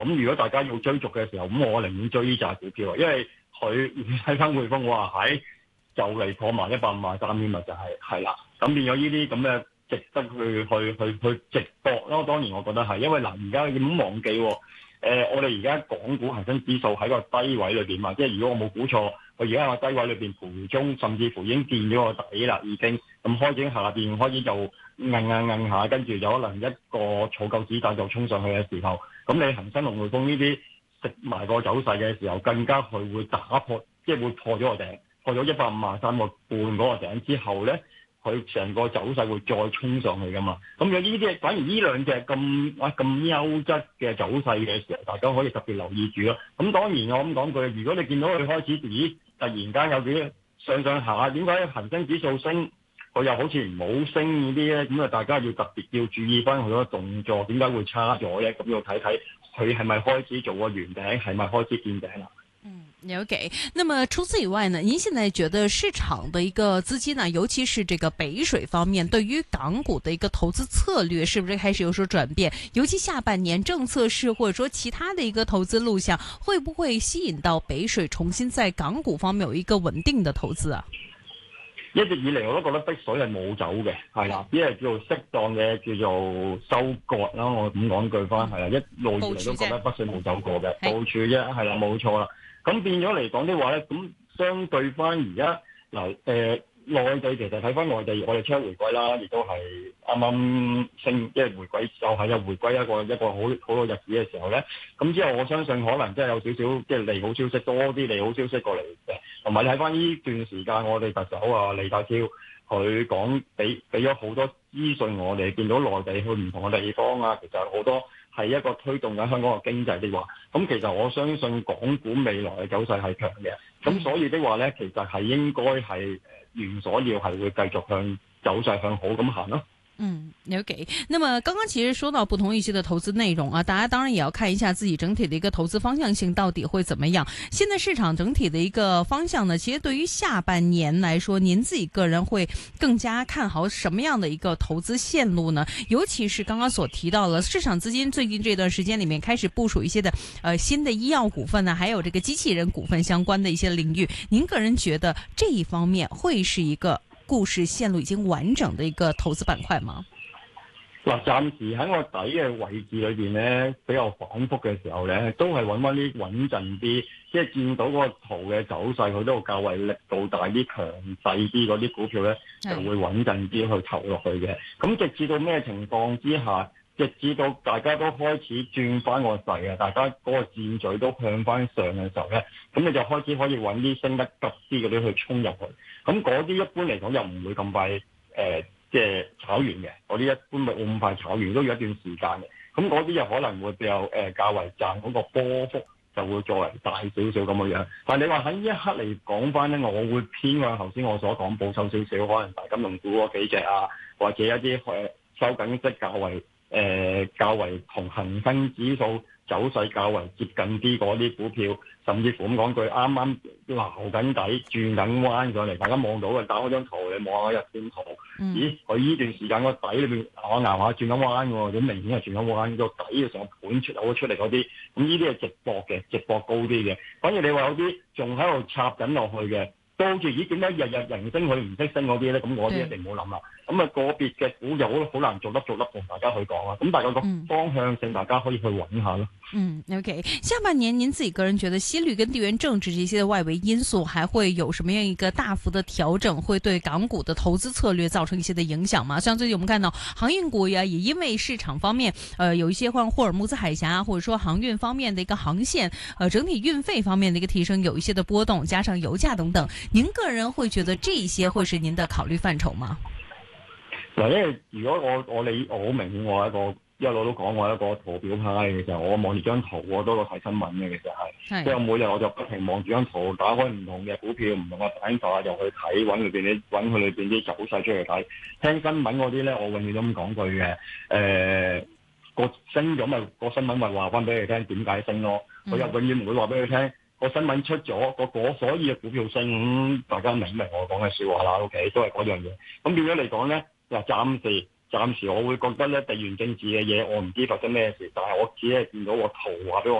咁如果大家要追逐嘅時候，咁我寧願追呢隻股票啊，因為佢睇翻匯豐，我話喺就嚟破埋153添啊，就係啦。咁變咗呢啲咁嘅值得去直搏咯。當然我覺得係，因為嗱而家你唔好忘記喎。我哋而家港股恒生指數喺個低位裏邊嘛，即係如果我冇估錯，我而家喺個低位裏邊盤中，甚至乎已經見咗個底啦，已經咁開始下邊開始就硬下，跟住有可能一個儲夠子彈就衝上去嘅時候，咁你恒生同匯豐呢啲食埋個走勢嘅時候，更加佢會打破，即係會破咗個頂，破咗153.5嗰個頂之後咧。佢成個走勢會再衝上去噶嘛？咁有呢啲，反而呢兩隻咁優質嘅走勢嘅時候，大家可以特別留意住咯。咁當然我咁講句，如果你見到佢開始突然間有啲上下，點解恒生指數升，佢又好似唔好升呢啲咧？咁啊，大家要特別要注意翻佢個動作，點解會差咗咧？咁要睇睇佢係咪開始做個圓頂，係咪開始見頂啦？ OK，那麼除此以外呢？您現在覺得市場的一個資金呢，尤其是這個北水方面，對於港股的一個投資策略，是不是開始有所轉變？尤其下半年政策市或者說其他的一個投資路向，會不會吸引到北水重新在港股方面有一個穩定的投資啊？ 一直以嚟我都覺得北水係冇走嘅，係啦，只係叫做適當嘅叫做收割啦。我咁講句翻係啦，一路以嚟都覺得北水冇走過嘅部署啫，係啦，冇錯啦。咁變咗嚟講的話咧，咁相對翻而家嗱內地其實睇翻內地，我哋出回歸啦，亦都係啱啱升，即係回歸就係有回歸一個好多日子嘅時候咧。咁之後我相信可能真係有少少即係利好消息，多啲利好消息過嚟嘅。同埋你睇翻呢段時間，我哋特首啊李家超佢講俾咗好多資訊，我哋見到內地去唔同嘅地方啊，其實好多係一個推動緊香港嘅經濟的話，咁其實我相信港股未來嘅走勢係強嘅，咁所以的話咧，其實係應該係原所要係會繼續向走勢向好咁行咯。 OK。那麼剛剛其實說到不同一些的投資內容啊，大家當然也要看一下自己整體的一個投資方向性到底會怎麼樣。現在市場整體的一個方向呢，其實對於下半年來說，您自己個人會更加看好什麼樣的一個投資線路呢？尤其是剛剛所提到了市場資金最近這段時間裏面開始部署一些的新的醫藥股份呢，還有這個機器人股份相關的一些領域，您個人覺得這一方面會是一個故事線路已經完整的一個投資板塊嗎？ 嗱，暫時喺個底嘅位置裏邊咧，比較反覆嘅時候咧，都係揾翻啲穩陣啲，即係見到嗰個圖嘅走勢，佢都較為力度大啲、強勢啲嗰啲股票咧，就會穩陣啲去投落去嘅。咁直至到咩情況之下，直至到大家都開始轉翻個勢啊，大家嗰個箭嘴都向翻上嘅時候咧，咁你就開始可以揾啲升得急啲嗰啲去衝入去。咁嗰啲一般嚟講又唔會咁快即係炒完嘅，嗰啲一般咪冇咁快炒完，都要一段時間嘅。咁嗰啲又可能會比較較為賺嗰個波幅就會再為大少少咁嘅樣。但係你話喺呢一刻嚟講翻咧，我會偏向頭先我所講保守少少，可能大金融股嗰幾隻啊，或者一啲收緊息較為同恒生指數走勢較為接近啲嗰啲股票，甚至乎咁講句，啱啱撈緊底轉緊彎上嚟，大家望到嘅，打開張圖你望下日線圖，咦，佢呢段時間個底裏邊咬下轉緊彎喎，咁明顯係轉緊彎，個底嘅時候盤出咗出嚟嗰啲，咁呢啲係直播嘅，直播高啲嘅。反而你話有啲仲喺度插緊落去嘅，都好似咦點解日日人升佢唔識升嗰啲咧？咁嗰啲一定唔好諗啦。咁啊個別嘅股又好難做得同大家去講啦。咁但係個方向性大家可以去揾下咯。 OK。下半年您自己個人覺得息率跟地緣政治這些的外圍因素，還會有什麼樣一個大幅的調整，會對港股的投資策略造成一些的影響嗎？像最近我們看到航運股呀，也因為市場方面，有一些像霍爾木茲海峽或者說航運方面的一個航線，整體運費方面的一個提升有一些的波動，加上油價等等，您個人會覺得這一些會是您的考慮範疇嗎？ 嗱，因為如果我好明顯，我係一個一路都講我係一個圖表派嘅時候，我望住張圖我都睇新聞嘅，其實係，即係每日我就不停望住張圖，打開唔同嘅股票、唔同嘅板塊，又去睇揾佢裏邊啲走勢出嚟睇。聽新聞嗰啲咧，我永遠都咁講句嘅，個升咗咪個新聞咪話翻俾你聽點解升咯，佢又永遠唔會話俾你聽個新聞出咗所以嘅股票升，大家明我講嘅説話啦。OK， 都係嗰樣嘢。咁變咗嚟講咧。暫時暫時我會覺得咧地緣政治嘅嘢，我唔知發生咩事，但係我只係見到個圖話俾我